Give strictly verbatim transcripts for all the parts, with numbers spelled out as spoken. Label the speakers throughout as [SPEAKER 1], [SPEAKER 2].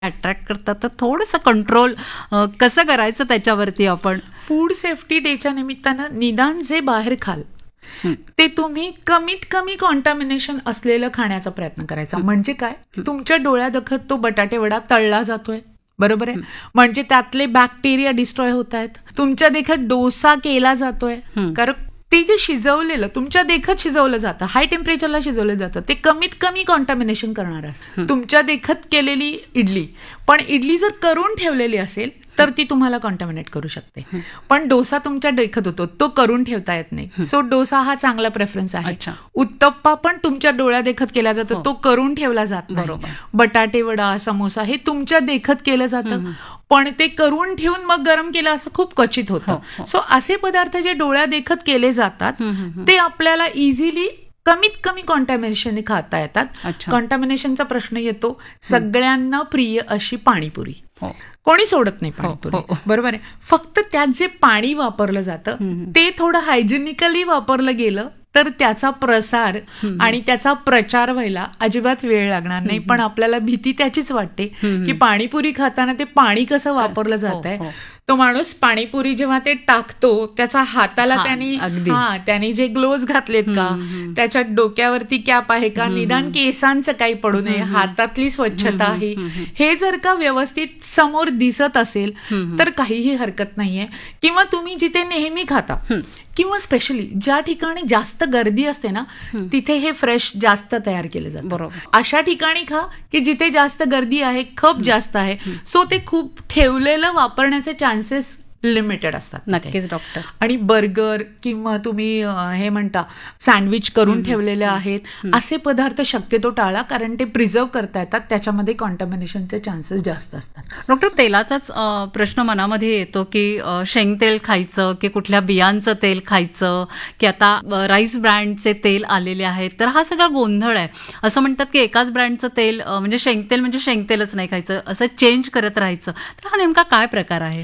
[SPEAKER 1] Attract करतात, तर थोडंसं कंट्रोल कसं करायचं त्याच्यावरती आपण?
[SPEAKER 2] फूड सेफ्टी डेच्या निमित्तानं निदान जे बाहेर खाल ते तुम्ही कमीत कमी कॉन्टॅमिनेशन असलेलं खाण्याचा प्रयत्न करायचा. म्हणजे काय, तुमच्या डोळ्यादखत तो बटाटे वडा तळला जातोय, बरोबर आहे, म्हणजे त्यातले बॅक्टेरिया डिस्ट्रॉय होत आहेत. तुमच्या देखत डोसा केला जातोय, कारण ते जे शिजवलेलं तुमच्या देखत शिजवलं जातं, हाय टेम्परेचरला शिजवलं जातं, ते कमीत कमी कॉन्टॅमिनेशन करणार असतं. तुमच्या देखत केलेली इडली, पण इडली जर करून ठेवलेली असेल तर ती तुम्हाला कॉन्टॅमिनेट करू शकते. पण डोसा तुमच्या देखत होतो, तो करून ठेवता येत नाही. सो डोसा हा चांगला प्रेफरन्स आहे. उत्तप्पा पण तुमच्या डोळ्या देखत केला जातो, तो करून ठेवला जात नाही. बटाटे वडा, समोसा हे तुमच्या देखत केलं जातं, पण ते करून ठेवून मग गरम केलं असं खूप क्वचित होतं. सो असे पदार्थ जे डोळ्या देखत केले जातात ते आपल्याला इझिली कमीत कमी कॉन्टॅमिनेशन खाता येतात. कॉन्टॅमिनेशनचा प्रश्न येतो, सगळ्यांना प्रिय अशी पाणीपुरी कोणी सोडत नाही पाणीपुरी, बरोबर आहे. फक्त त्यात जे पाणी वापरलं जातं ते थोडं हायजेनिकली वापरलं गेलं तर त्याचा प्रसार आणि त्याचा प्रचार व्हायला अजिबात वेळ लागणार नाही. पण आपल्याला भीती त्याचीच वाटते की पाणीपुरी खाताना ते पाणी कसं वापरलं जात आहे. तो माणूस पाणीपुरी जेव्हा ते टाकतो त्याचा हाताला त्यांनी हा त्यांनी जे ग्लोव्ज घातलेत का, त्याच्या डोक्यावरती कॅप आहे का, निदान केसांचं काही पडू नये, हातातली स्वच्छता आहे, हे जर का व्यवस्थित समोर दिसत असेल तर काहीही हरकत नाहीये. किंवा तुम्ही जिथे नेहमी खाता किंवा स्पेशली ज्या ठिकाणी जास्त गर्दी असते ना तिथे हे फ्रेश जास्त तयार केले जातं. बरोबर, अशा ठिकाणी खा की जिथे जास्त गर्दी आहे, खप जास्त आहे, सो ते खूप ठेवलेलं वापरण्याचे चान्सेस लिमिटेड असतात.
[SPEAKER 1] नक्कीच डॉक्टर.
[SPEAKER 2] आणि बर्गर किंवा तुम्ही हे म्हणता सँडविच करून ठेवलेले आहेत, असे पदार्थ शक्यतो टाळा, कारण ते प्रिझर्व करता येतात, त्याच्यामध्ये कॉन्टॅमिनेशनचे चान्सेस जास्त असतात.
[SPEAKER 1] डॉक्टर, तेलाचाच प्रश्न मनामध्ये येतो की शेंगतेल खायचं की कुठल्या बियांचं तेल खायचं, की आता राईस ब्रँडचे तेल आलेले आहेत, तर हा सगळा गोंधळ आहे. असं म्हणतात की एकाच ब्रँडचं तेल म्हणजे शेंगतेल म्हणजे शेंगतेलच नाही खायचं, असं चेंज करत राहायचं, तर हा नेमका काय प्रकार आहे?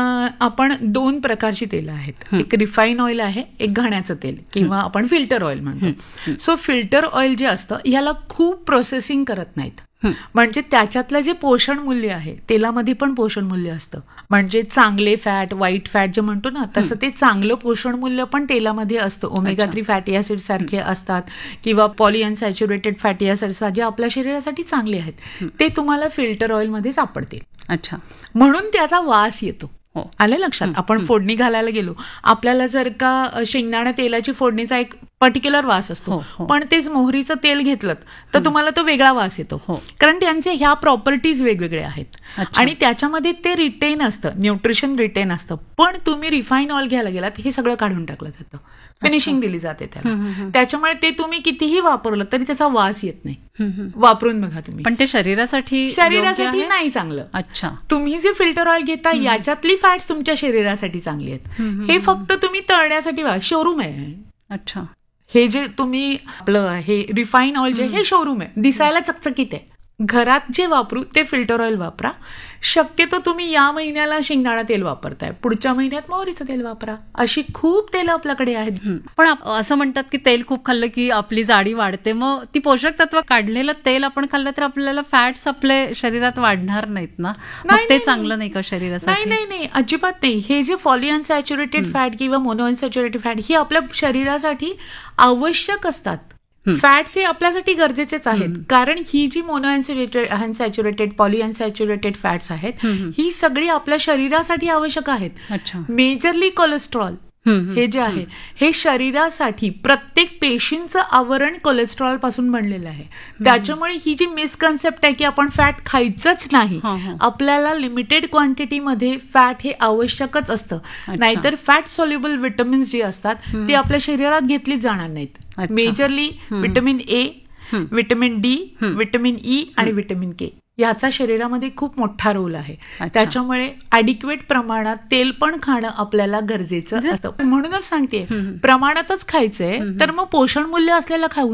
[SPEAKER 2] आपण दोन प्रकारची तेल आहेत, एक रिफाईन ऑइल आहे, एक घाण्याचं तेल किंवा आपण फिल्टर ऑइल म्हणतो. सो फिल्टर ऑइल जे असतं याला खूप प्रोसेसिंग करत नाहीत, म्हणजे त्याच्यातलं जे पोषण मूल्य आहे तेलामध्ये पण पोषण मूल्य असतं. म्हणजे चांगले फॅट, वाईट फॅट जे म्हणतो ना, तसं ते चांगलं पोषण मूल्य पण तेलामध्ये असतं. ओमेगा थ्री फॅटी ऍसिड सारखे असतात किंवा पॉलिअनसॅच्युरेटेड फॅटी ऍसिड्स जे आपल्या शरीरासाठी चांगले आहेत ते तुम्हाला फिल्टर ऑइलमध्ये सापडतील. अच्छा, म्हणून त्याचा वास येतो. आलं लक्षात? आपण फोडणी घालायला गेलो, आपल्याला जर का शेंगदाणा तेलाची फोडणीचा एक पर्टिक्युलर वास असतो, पण तेच मोहरीचं तेल घेतलं तर तुम्हाला तो वेगळा वास येतो, कारण त्यांचे ह्या प्रॉपर्टीज वेगवेगळे आहेत आणि त्याच्यामध्ये ते रिटेन असतं, न्यूट्रिशन रिटेन असतं. पण तुम्ही रिफाईन ऑइल घ्यायला गेलात हे सगळं काढून टाकलं जातं, फिनिशिंग दिली जाते त्याला, त्याच्यामुळे ते तुम्ही कितीही वापरलं तरी त्याचा वास येत नाही. वापरून बघा तुम्ही.
[SPEAKER 1] पण ते शरीरासाठी
[SPEAKER 2] शरीरासाठी नाही चांगलं. अच्छा, तुम्ही जे फिल्टर ऑइल घेता याच्यातली फॅट्स तुमच्या शरीरासाठी चांगली आहेत, हे फक्त तुम्ही तळण्यासाठी शोरूम आहे. अच्छा, हे जे तुम्ही आपलं हे रिफाईन ऑइल जे हे शोरूम आहे, दिसायला चकचकीत आहे. घरात जे वापरू ते फिल्टर ऑइल वापरा. शक्यतो तुम्ही या महिन्याला शेंगदाणा तेल वापरताय, पुढच्या महिन्यात मोहरीचं तेल वापरा. अशी खूप तेल आपल्याकडे आहेत.
[SPEAKER 1] पण असं म्हणतात की तेल खूप खाल्लं की आपली जाडी वाढते, मग ती पोषक तत्व काढलेलं तेल आपण खाल्लं तर आपल्याला फॅट्स आपल्या शरीरात वाढणार नाहीत ना? मग ते चांगलं नाही का शरीरासाठी?
[SPEAKER 2] नाही नाही नाही, अजिबात नाही. हे जे पॉलिअनसॅच्युरेटेड फॅट किंवा मोनोअनसॅच्युरेटेड फॅट ही आपल्या शरीरासाठी आवश्यक असतात. फॅट्स हे आपल्यासाठी गरजेचेच आहेत, कारण ही जी मोनोअनसॅच्युरेटेड अनसॅच्युरेटेड पॉलिअनसॅच्युरेटेड फॅट्स आहेत ही सगळी आपल्या शरीरासाठी आवश्यक आहेत. मेजरली कोलेस्ट्रॉल हे जे आहे हे शरीरासाठी प्रत्येक पेशींचं आवरण कोलेस्ट्रॉल पासून बनलेलं आहे. त्याच्यामुळे ही जी मिसकन्सेप्ट आहे की आपण फॅट खायचंच नाही, आपल्याला लिमिटेड क्वांटिटीमध्ये फॅट हे आवश्यकच असतं, नाहीतर फॅट सोल्युबल विटामिन्स जे असतात ते आपल्या शरीरात घेतलीच जाणार नाहीत. Majorly vitamin A, vitamin D, vitamin E आणि विटामिन के याचा शरीरामध्ये खूप मोठा रोल आहे. त्याच्यामुळे ॲडिक्वेट प्रमाणात तेल पण खाणं आपल्याला गरजेचं असतं. म्हणूनच सांगते प्रमाणातच खायचंय, तर मग पोषण मूल्य असलेलं खाऊ ना.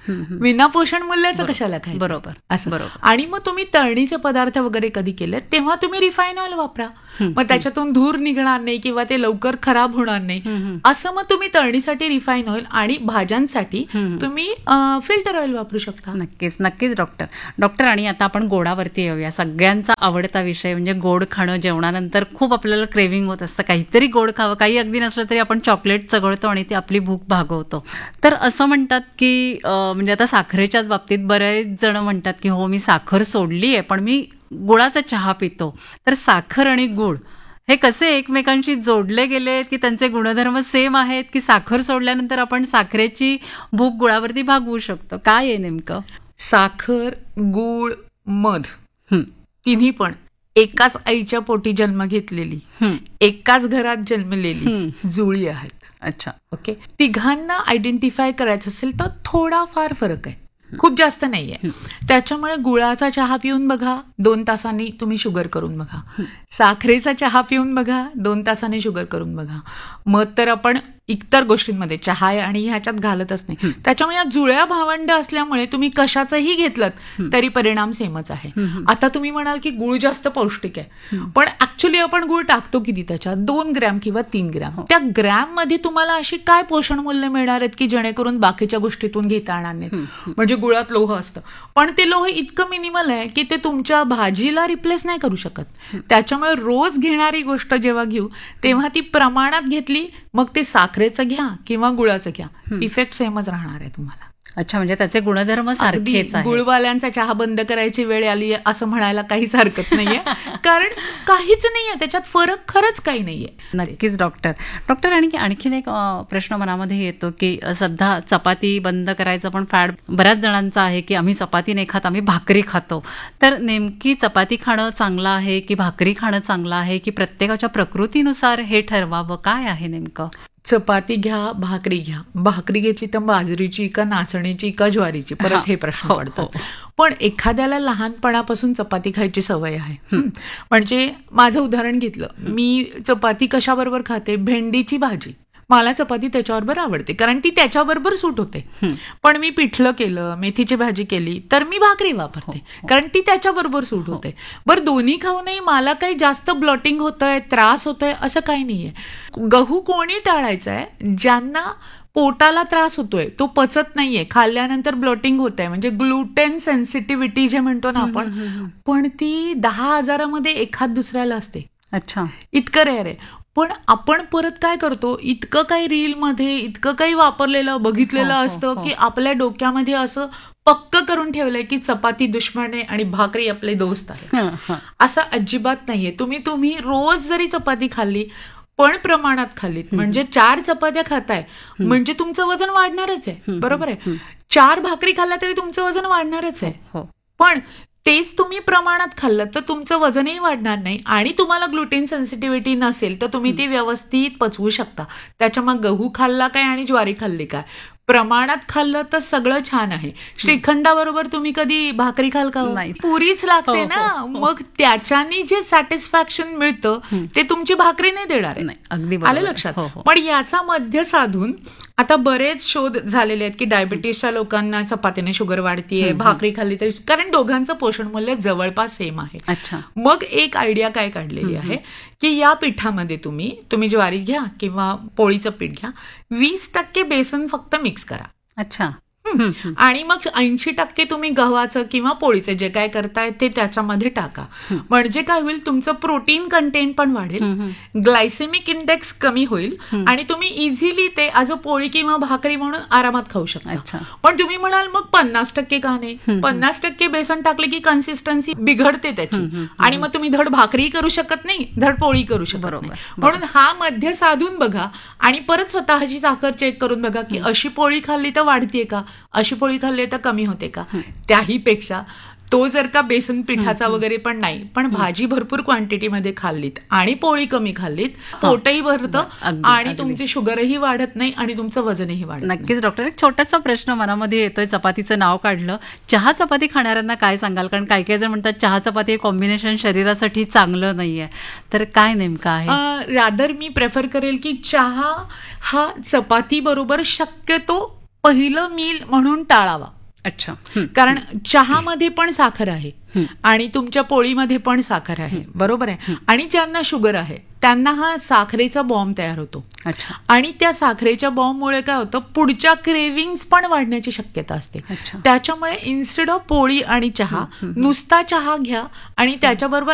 [SPEAKER 2] विना पोषण मूल्याचं कशाला खायचं
[SPEAKER 1] बरोबर
[SPEAKER 2] असं.
[SPEAKER 1] बरोबर.
[SPEAKER 2] आणि मग तुम्ही तळणीचे पदार्थ वगैरे कधी केले तेव्हा तुम्ही रिफाईन ऑइल वापरा, मग त्याच्यातून धूर निघणार नाही किंवा ते लवकर खराब होणार नाही असं. मग तुम्ही तळणीसाठी रिफाईन ऑइल आणि भाज्यांसाठी तुम्ही फिल्टर ऑइल वापरू शकता.
[SPEAKER 1] नक्कीच नक्कीच डॉक्टर डॉक्टर आणि आता आपण गोडावरती येऊया. सगळ्यांचा आवडता विषय म्हणजे गोड खाणं. जेवणानंतर खूप आपल्याला क्रेविंग होत असतं, काहीतरी गोड खावं. काही अगदी नसलं तरी आपण चॉकलेट चघळतो आणि ती आपली भूक भागवतो. तर असं म्हणतात की अं, म्हणजे आता साखरेच्याच बाबतीत बरेच जण म्हणतात की हो मी साखर सोडली आहे पण मी गुळाचा चहा पितो. तर साखर आणि गुळ हे कसे एकमेकांशी जोडले गेले की त्यांचे गुणधर्म सेम आहेत की साखर सोडल्यानंतर आपण साखरेची भूक गुळावरती भागवू शकतो? काय आहे नेमकं?
[SPEAKER 2] साखर, गूळ, मध
[SPEAKER 1] हं,
[SPEAKER 2] तिन्ही पण एकाच आईच्या पोटी जन्म घेतलेली,
[SPEAKER 1] हं,
[SPEAKER 2] एकाच घरात जन्मलेली
[SPEAKER 1] हं.
[SPEAKER 2] जुळी आहेत.
[SPEAKER 1] अच्छा.
[SPEAKER 2] ओके, तिघांना आयडेंटिफाय करायचं असेल तर थोडाफार फरक आहे, खूप जास्त नाहीये. त्याच्यामुळे गुळाचा चहा पिऊन बघा, दोन तासांनी तुम्ही शुगर करून बघा. साखरेचा चहा पिऊन बघा, दोन तासांनी शुगर करून बघा. मध तर आपण इतर गोष्टींमध्ये चहा आणि ह्याच्यात घालतच नाही. त्याच्यामुळे या जुळ्या भावंड असल्यामुळे तुम्ही कशाचंही घेतलं तरी परिणाम सेमच आहे. आता तुम्ही म्हणाल की गुळ जास्त पौष्टिक आहे, पण ऍक्च्युली आपण गुळ टाकतो किती त्याच्यात? दोन ग्रॅम किंवा तीन ग्रॅम. त्या ग्रॅम मध्ये तुम्हाला अशी काय पोषण मूल्य मिळणार आहेत की जेणेकरून बाकीच्या गोष्टीतून घेता येणार नाहीत? म्हणजे गुळात लोह असतं, पण ते लोह इतकं मिनिमल आहे की ते तुमच्या भाजीला रिप्लेस नाही करू शकत. त्याच्यामुळे रोज घेणारी गोष्ट जेव्हा घेऊ तेव्हा ती प्रमाणात घेतली, मग ते साखरेचं घ्या किंवा गुळाचं घ्या, इफेक्ट सेमच राहणार आहे तुम्हाला.
[SPEAKER 1] अच्छा, म्हणजे त्याचे गुणधर्म सारखेच आहेत.
[SPEAKER 2] गुळवाल्यांचा चहा बंद करायची वेळ आली असं म्हणायला काहीच हरकत नाहीये, कारण काहीच नाहीये त्याच्यात फरक, खरंच काही नाहीये.
[SPEAKER 1] नक्कीच डॉक्टर. डॉक्टर आणि आणखीन एक अ, प्रश्न मनामध्ये येतो की अ, सध्या चपाती बंद करायचं पण फॅड बऱ्याच जणांचा आहे की आम्ही चपाती नाही खात, आम्ही भाकरी खातो. तर नेमकी चपाती खाणं चांगलं आहे की भाकरी खाणं चांगलं आहे की प्रत्येकाच्या प्रकृतीनुसार हे ठरवावं? काय आहे नेमकं?
[SPEAKER 2] चपाती घ्या, भाकरी घ्या. भाकरी घेतली तर बाजरीची का नाचणीची का ज्वारीची,
[SPEAKER 1] हा,
[SPEAKER 2] परत हे प्रश्न
[SPEAKER 1] हो,
[SPEAKER 2] पडतात.
[SPEAKER 1] हो.
[SPEAKER 2] पण एखाद्याला लहानपणापासून चपाती खायची सवय आहे. म्हणजे माझं उदाहरण घेतलं, मी चपाती कशाबरोबर खाते? भेंडीची भाजी. मला चपाती त्याच्याबरोबर आवडते कारण ती त्याच्याबरोबर सूट होते. पण मी पिठलं केलं, मेथीची भाजी केली तर मी भाकरी वापरते कारण ती त्याच्याबरोबर सूट होते. बरं, दोन्ही खाऊनही मला काही जास्त ब्लॉटिंग होतंय, त्रास होतोय असं काही नाहीये. गहू कोणी टाळायचा आहे? ज्यांना पोटाला त्रास होतोय, तो पचत नाहीये, खाल्ल्यानंतर ब्लॉटिंग होत आहे, म्हणजे ग्लुटेन सेन्सिटिव्हिटी जे म्हणतो ना आपण, पण ती दहा हजारामध्ये एखाद दुसऱ्याला असते.
[SPEAKER 1] अच्छा,
[SPEAKER 2] इतकं रेअर आहे. पण आपण परत काय करतो, इतकं काही रीलमध्ये इतकं काही वापरलेलं बघितलेलं
[SPEAKER 1] हो, हो,
[SPEAKER 2] असतं
[SPEAKER 1] हो.
[SPEAKER 2] की आपल्या डोक्यामध्ये असं पक्क करून ठेवलंय की चपाती दुश्मन आहे आणि भाकरी आपले दोस्त आहे.
[SPEAKER 1] हं, हं.
[SPEAKER 2] असं अजिबात नाहीये. तुम्ही तुम्ही रोज जरी चपाती खाल्ली पण प्रमाणात खाल्लीत, म्हणजे चार चपात्या खाताय म्हणजे तुमचं वजन वाढणारच आहे, बरोबर आहे. चार भाकरी खाल्ल्या तरी तुमचं वजन वाढणारच आहे.
[SPEAKER 1] हो.
[SPEAKER 2] पण तेच तुम्ही प्रमाणात खाल्लं तर तुमचं वजनही वाढणार नाही आणि तुम्हाला ग्लुटेन सेन्सिटिव्हिटी नसेल तर तुम्ही ती व्यवस्थित पचवू शकता. त्याच्यामुळे गहू खाल्ला काय आणि ज्वारी खाल्ली काय, प्रमाणात खाल्लं तर सगळं छान आहे. श्रीखंडाबरोबर तुम्ही कधी भाकरी खाल का?
[SPEAKER 1] नाही.
[SPEAKER 2] पुरीच लागते
[SPEAKER 1] हो,
[SPEAKER 2] ना.
[SPEAKER 1] हो, हो.
[SPEAKER 2] मग त्याच्यानी जे सॅटिस्फॅक्शन मिळतं ते तुमची भाकरी नाही देणार आहे.
[SPEAKER 1] नाही, अगदी बरोबर
[SPEAKER 2] आलं
[SPEAKER 1] आहे.
[SPEAKER 2] लक्षात.
[SPEAKER 1] हो, हो.
[SPEAKER 2] पण याचा मध्य साधून आता बरेच शोध झालेले आहेत की डायबिटीसच्या लोकांना चपातीने शुगर वाढतीये, भाकरी खाल्ली तरी, कारण दोघांचं पोषण मूल्य जवळपास सेम आहे.
[SPEAKER 1] अच्छा.
[SPEAKER 2] मग एक आयडिया काय काढलेली आहे की या पिठामध्ये तुम्ही तुम्ही ज्वारी घ्या किंवा पोळीचं पीठ घ्या, वीस टक्के बेसन फक्त मिक्स करा.
[SPEAKER 1] अच्छा.
[SPEAKER 2] आणि मग ऐंशी टक्के तुम्ही गव्हाचं किंवा पोळीचं जे काय करताय ते त्याच्यामध्ये टाका. म्हणजे काय होईल, तुमचं प्रोटीन कंटेंट पण वाढेल, ग्लायसेमिक इंडेक्स कमी होईल आणि तुम्ही इझिली ते ॲज अ पोळी किंवा भाकरी म्हणून आरामात खाऊ शकता. पण तुम्ही म्हणाल मग पन्नास टक्के का नाही? पन्नास टक्के बेसन टाकले की कन्सिस्टन्सी बिघडते त्याची आणि मग तुम्ही धड भाकरी करू शकत नाही, धड पोळी करू शकत नाही. म्हणून हा मध्य साधून बघा आणि परत स्वतःची साखर चेक करून बघा की अशी पोळी खाल्ली तर वाढतीये का, अशी पोळी खाल्ली तर कमी होते का. त्याही पेक्षा तो जर का बेसन पिठाचा वगैरे पण नाही, पण भाजी भरपूर क्वांटिटीमध्ये खाल्लीत आणि पोळी कमी खाल्लीत, पोटही भरतं आणि तुमची शुगरही वाढत नाही आणि तुमचं वजनही वाढत.
[SPEAKER 1] नक्कीच डॉक्टर, एक छोटासा प्रश्न मनामध्ये येतोय. चपातीचं नाव काढलं, चहा चपाती खाणाऱ्यांना काय सांगाल? कारण काही काही जण म्हणतात चहा चपाती हे कॉम्बिनेशन शरीरासाठी चांगलं नाहीये, तर काय नेमकं आहे?
[SPEAKER 2] रादर मी प्रेफर करेल की चहा हा चपाती बरोबर शक्यतो पहिलं मील म्हणून टाळावा.
[SPEAKER 1] अच्छा. हं.
[SPEAKER 2] कारण चहामध्ये पण साखर आहे
[SPEAKER 1] हं.
[SPEAKER 2] आणि तुमच्या पोळीमध्ये पण साखर आहे, बरोबर आहे. आणि ज्यांना शुगर आहे त्यांना हा साखरेचा बॉम्ब तयार होतो.
[SPEAKER 1] अच्छा.
[SPEAKER 2] आणि त्या साखरेच्या बॉम्बमुळे काय होतं, पुढच्या क्रेविंग्स पण वाढण्याची शक्यता असते.
[SPEAKER 1] अच्छा.
[SPEAKER 2] त्याच्यामुळे इन्स्टेड ऑफ पोळी आणि चहा, नुसता चहा घ्या आणि त्याच्याबरोबर